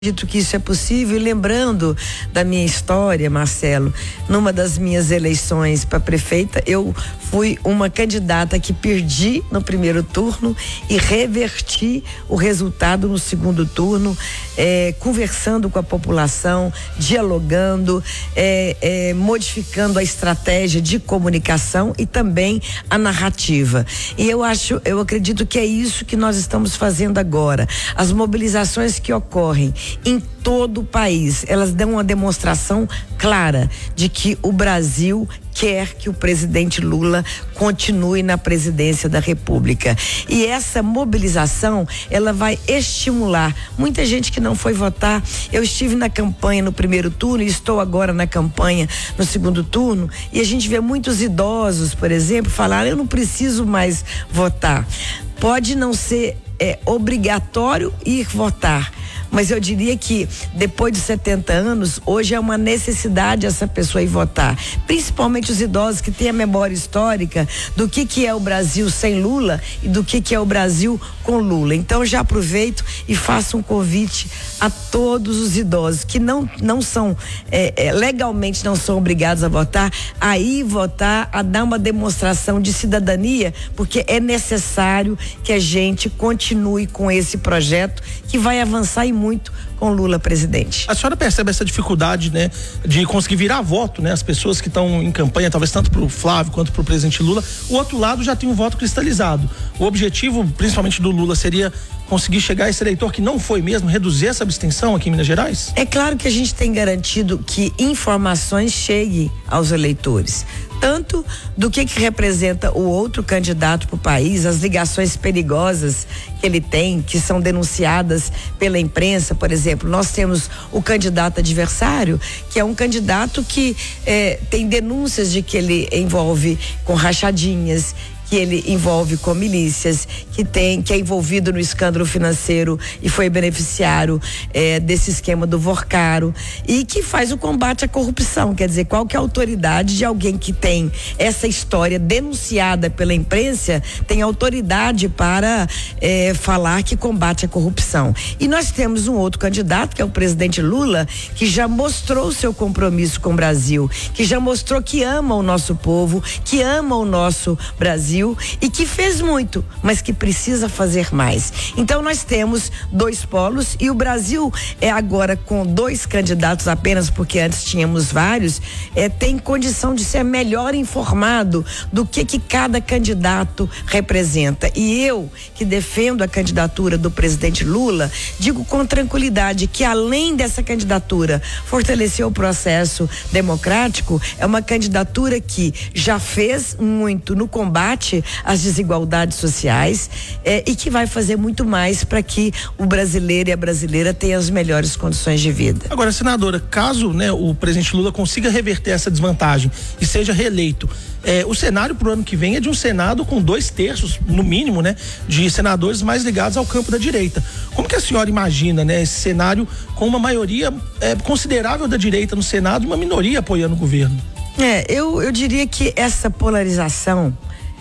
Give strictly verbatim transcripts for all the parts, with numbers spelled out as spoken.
Acredito que isso é possível, e lembrando da minha história, Marcelo, numa das minhas eleições para prefeita, eu fui uma candidata que perdi no primeiro turno e reverti o resultado no segundo turno, é, conversando com a população, dialogando, é, é, modificando a estratégia de comunicação e também a narrativa. E eu acho, eu acredito que é isso que nós estamos fazendo agora. As mobilizações que ocorrem em todo o país, elas dão uma demonstração clara de que o Brasil quer que o presidente Lula continue na presidência da República. E essa mobilização, ela vai estimular muita gente que não foi votar. Eu estive na campanha no primeiro turno e estou agora na campanha no segundo turno, e a gente vê muitos idosos, por exemplo, falar: eu não preciso mais votar. Pode não ser é, obrigatório ir votar, mas eu diria que depois de setenta anos, hoje é uma necessidade essa pessoa ir votar, principalmente os idosos que têm a memória histórica do que que é o Brasil sem Lula e do que que é o Brasil com Lula. Então já aproveito e faço um convite a todos os idosos que não, não são é, é, legalmente não são obrigados a votar, a ir votar, a dar uma demonstração de cidadania, porque é necessário que a gente continue com esse projeto que vai avançar e muito com Lula presidente. A senhora percebe essa dificuldade, né, de conseguir virar voto, né? As pessoas que estão em campanha, talvez tanto pro Flávio quanto pro presidente Lula, o outro lado já tem um voto cristalizado. O objetivo, principalmente do Lula, seria conseguir chegar a esse eleitor que não foi mesmo, reduzir essa abstenção aqui em Minas Gerais? É claro que a gente tem garantido que informações cheguem aos eleitores, tanto do que que representa o outro candidato para o país, as ligações perigosas que ele tem, que são denunciadas pela imprensa. Por exemplo, nós temos o candidato adversário, que é um candidato que eh, tem denúncias de que ele envolve com rachadinhas, que ele envolve com milícias, que tem, que é envolvido no escândalo financeiro e foi beneficiário eh, desse esquema do Vorcaro, e que faz o combate à corrupção. Quer dizer, qual que é a autoridade de alguém que tem essa história denunciada pela imprensa, tem autoridade para eh, falar que combate a corrupção? E nós temos um outro candidato, que é o presidente Lula, que já mostrou o seu compromisso com o Brasil, que já mostrou que ama o nosso povo, que ama o nosso Brasil, e que fez muito, mas que precisa fazer mais. Então nós temos dois polos, e o Brasil é agora com dois candidatos apenas, porque antes tínhamos vários, é, tem condição de ser melhor informado do que que cada candidato representa. E eu, que defendo a candidatura do presidente Lula, digo com tranquilidade que, além dessa candidatura fortalecer o processo democrático, é uma candidatura que já fez muito no combate às desigualdades sociais, eh, e que vai fazer muito mais para que o brasileiro e a brasileira tenham as melhores condições de vida. Agora, senadora, caso, né, o presidente Lula consiga reverter essa desvantagem e seja reeleito, eh, o cenário para o ano que vem é de um Senado com dois terços, no mínimo, né, de senadores mais ligados ao campo da direita. Como que a senhora imagina, né, esse cenário com uma maioria eh, considerável da direita no Senado e uma minoria apoiando o governo? É, eu, eu diria que essa polarização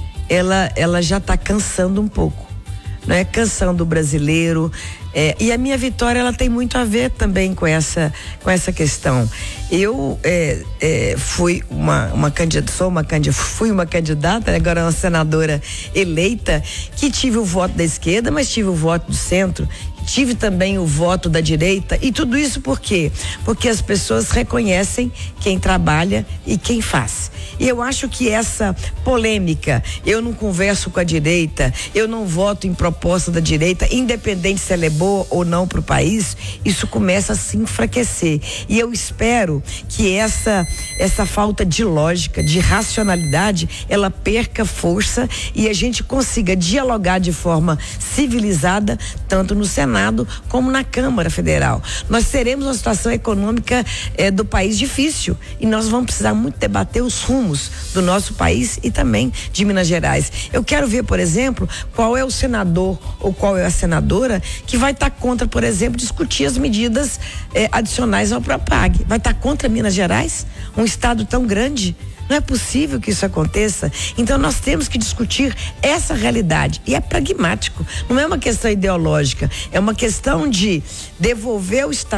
ela, ela já está cansando um pouco, né? Cansando o brasileiro, é, e a minha vitória, ela tem muito a ver também com essa, com essa questão. Eu é, é, fui uma, uma candidata, sou uma candidata, fui uma candidata, agora uma senadora eleita, que tive o voto da esquerda, mas tive o voto do centro, tive também o voto da direita, e tudo isso por quê? Porque as pessoas reconhecem quem trabalha e quem faz. E eu acho que essa polêmica, eu não converso com a direita, eu não voto em proposta da direita, independente se ela é boa ou não para o país, isso começa a se enfraquecer. E eu espero que essa, essa falta de lógica, de racionalidade, ela perca força e a gente consiga dialogar de forma civilizada, tanto no Senado como na Câmara Federal. Nós teremos uma situação econômica eh, do país difícil, e nós vamos precisar muito debater os rumos do nosso país e também de Minas Gerais. Eu quero ver, por exemplo, qual é o senador ou qual é a senadora que vai estar tá contra, por exemplo, discutir as medidas eh, adicionais ao Propag. Vai estar tá contra Minas Gerais, um estado tão grande, Não é possível que isso aconteça. Então nós temos que discutir essa realidade. E é pragmático. Não é uma questão ideológica. É uma questão de devolver o Estado